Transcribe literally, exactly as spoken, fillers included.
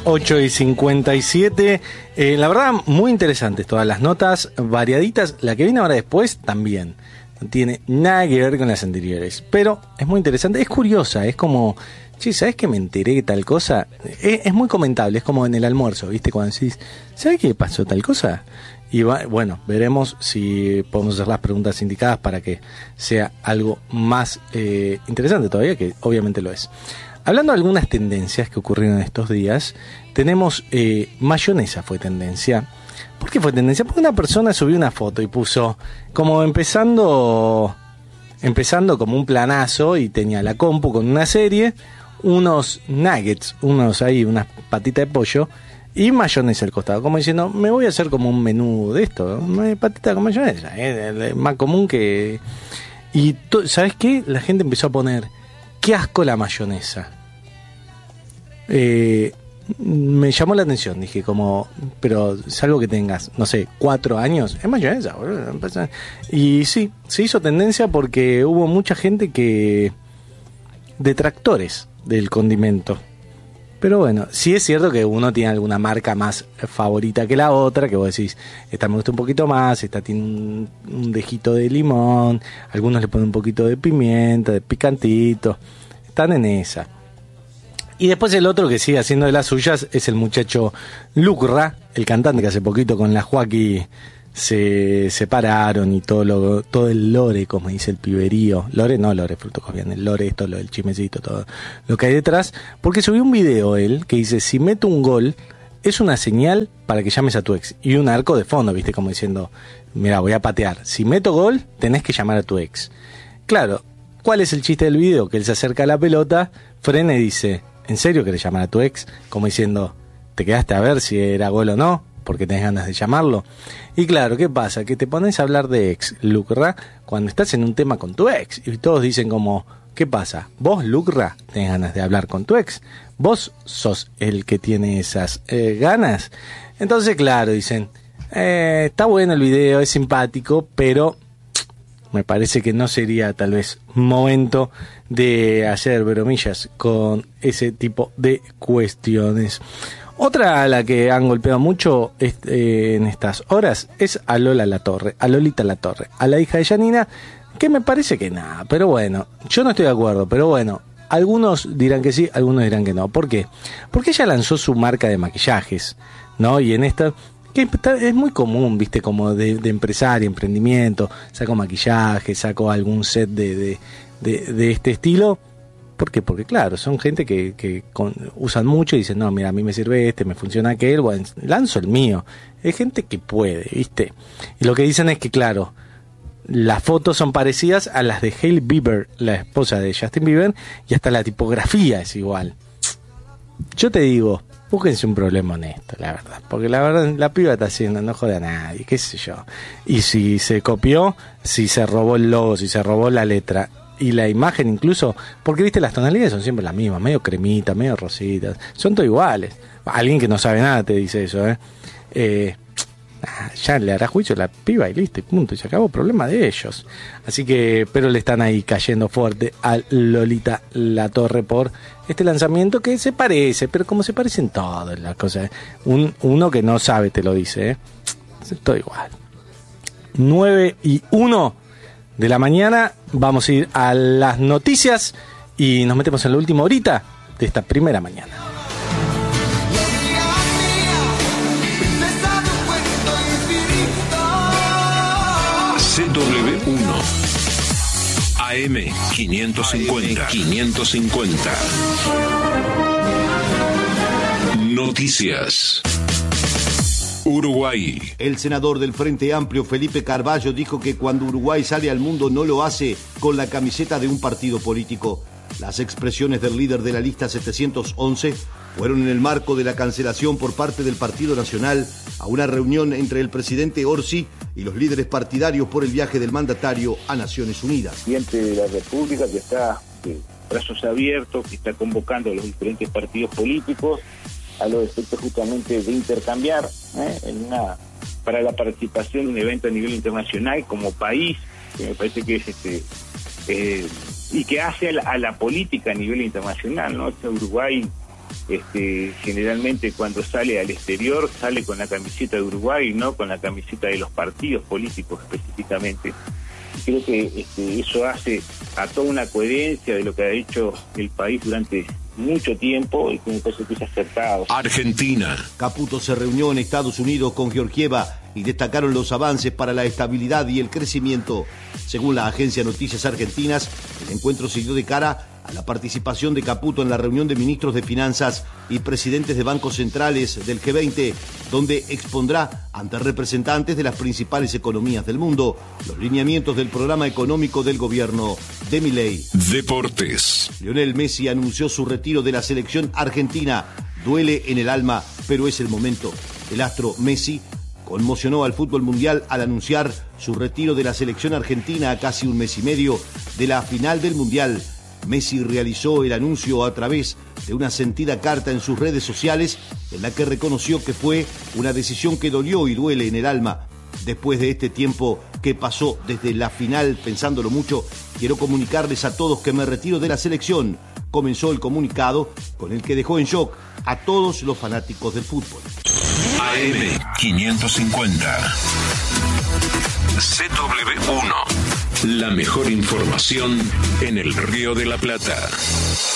ocho y cincuenta y siete. Eh, la verdad, muy interesantes todas las notas, variaditas. La que viene ahora después también. No tiene nada que ver con las anteriores. Pero es muy interesante, es curiosa, es como... Che, ¿sabes que me enteré de tal cosa? Es, es muy comentable, es como en el almuerzo, ¿viste? Cuando decís, ¿sabes qué pasó tal cosa? Y va, bueno, veremos si podemos hacer las preguntas indicadas para que sea algo más eh, interesante todavía, que obviamente lo es. Hablando de algunas tendencias que ocurrieron estos días, tenemos eh, mayonesa fue tendencia. ¿Por qué fue tendencia? Porque una persona subió una foto y puso como empezando, empezando como un planazo y tenía la compu con una serie, unos nuggets, unos ahí, unas patitas de pollo y mayonesa al costado, como diciendo, me voy a hacer como un menú de esto, ¿no? Patita con mayonesa, ¿eh? Más común que... Y to... ¿sabes qué? La gente empezó a poner, qué asco la mayonesa. Eh, me llamó la atención, dije como, pero salvo que tengas, no sé, cuatro años, es mayonesa, boludo. Y sí, se hizo tendencia porque hubo mucha gente que... detractores del condimento. Pero bueno, sí es cierto que uno tiene alguna marca más favorita que la otra, que vos decís, esta me gusta un poquito más, esta tiene un, un dejito de limón, algunos le ponen un poquito de pimienta, de picantito, están en esa. Y después el otro que sigue haciendo de las suyas es el muchacho Lucra, el cantante que hace poquito con la Joaquí se separaron y todo lo, todo el lore, como dice el piberío, lore no lore, fruto copian, el lore, esto, lo del chismecito, todo lo que hay detrás, porque subió un video él que dice, si meto un gol, es una señal para que llames a tu ex, y un arco de fondo, viste, como diciendo, mira, voy a patear, si meto gol, tenés que llamar a tu ex. Claro, ¿cuál es el chiste del video? Que él se acerca a la pelota, frena y dice, ¿en serio querés llamar a tu ex? Como diciendo, ¿te quedaste a ver si era gol o no? Porque tenés ganas de llamarlo. Y claro, ¿qué pasa? Que te pones a hablar de ex, Lucra, cuando estás en un tema con tu ex. Y todos dicen como, ¿qué pasa? Vos, Lucra, tenés ganas de hablar con tu ex. Vos sos el que tiene esas eh, ganas. Entonces, claro, dicen, eh, está bueno el video, es simpático, pero me parece que no sería tal vez momento de hacer bromillas con ese tipo de cuestiones. Otra a la que han golpeado mucho este, en estas horas es a Lola Latorre, a Lolita Latorre, a la hija de Yanina, que me parece que nada, pero bueno, yo no estoy de acuerdo, pero bueno, algunos dirán que sí, algunos dirán que no. ¿Por qué? Porque ella lanzó su marca de maquillajes, ¿no? Y en esta, que es muy común, viste, como de, de empresario, emprendimiento, saco maquillaje, saco algún set de, de, de, de este estilo. ¿Por qué? Porque claro, son gente que, que con, usan mucho y dicen, no, mira, a mí me sirve este, me funciona aquel, bueno, lanzo el mío. Es gente que puede, ¿viste? Y lo que dicen es que, claro, las fotos son parecidas a las de Hailey Bieber, la esposa de Justin Bieber, y hasta la tipografía es igual. Yo te digo, búsquense un problema honesto, la verdad. Porque la verdad, la piba está haciendo, no jode a nadie, qué sé yo. Y si se copió, si se robó el logo, si se robó la letra... y la imagen incluso, porque viste las tonalidades son siempre las mismas, medio cremita, medio rositas, son todos iguales. Alguien que no sabe nada te dice eso, eh, eh ya le hará juicio a la piba y listo, y punto, y se acabó, problema de ellos. Así que, pero le están ahí cayendo fuerte a Lolita Latorre por este lanzamiento que se parece, pero como se parecen todas las cosas, Un, uno que no sabe te lo dice, eh, todo igual. nueve y uno de la mañana, vamos a ir a las noticias y nos metemos en la última horita de esta primera mañana. C W uno A M quinientos cincuenta quinientos cincuenta Noticias. Uruguay. El senador del Frente Amplio, Felipe Carballo, dijo que cuando Uruguay sale al mundo no lo hace con la camiseta de un partido político. Las expresiones del líder de la lista setecientos once fueron en el marco de la cancelación por parte del Partido Nacional a una reunión entre el presidente Orsi y los líderes partidarios por el viaje del mandatario a Naciones Unidas. El presidente de la República, que está de brazos abiertos, que está convocando a los diferentes partidos políticos a los efectos justamente de intercambiar ¿eh? en una para la participación en un evento a nivel internacional como país, que me parece que es este eh, y que hace a la, a la política a nivel internacional, ¿no? Este Uruguay este, generalmente cuando sale al exterior sale con la camiseta de Uruguay, no con la camiseta de los partidos políticos específicamente. Creo que este, eso hace a toda una coherencia de lo que ha hecho el país durante mucho tiempo y que me parece que es acertado. Argentina. Caputo se reunió en Estados Unidos con Georgieva y destacaron los avances para la estabilidad y el crecimiento. Según la agencia Noticias Argentinas, el encuentro se dio de cara a la participación de Caputo en la reunión de ministros de Finanzas y presidentes de bancos centrales del G veinte, donde expondrá ante representantes de las principales economías del mundo los lineamientos del programa económico del gobierno de Milei. Deportes. Lionel Messi anunció su retiro de la selección argentina. Duele en el alma, pero es el momento. El astro Messi conmocionó al fútbol mundial al anunciar su retiro de la selección argentina a casi un mes y medio de la final del mundial. Messi realizó el anuncio a través de una sentida carta en sus redes sociales en la que reconoció que fue una decisión que dolió y duele en el alma. Después de este tiempo que pasó desde la final, pensándolo mucho, quiero comunicarles a todos que me retiro de la selección. Comenzó el comunicado con el que dejó en shock a todos los fanáticos del fútbol. A M quinientos cincuenta. C W uno. La mejor información en el Río de la Plata.